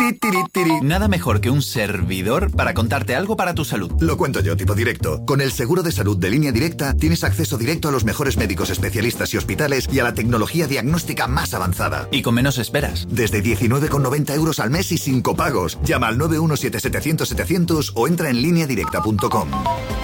Nada mejor que un servidor para contarte algo para tu salud. Lo cuento yo, tipo directo. Con el seguro de salud de Línea Directa tienes acceso directo a los mejores médicos especialistas y hospitales y a la tecnología diagnóstica más avanzada. Y con menos esperas. Desde 19,90 euros al mes y sin copagos. Llama al 917-700-700 o entra en lineadirecta.com.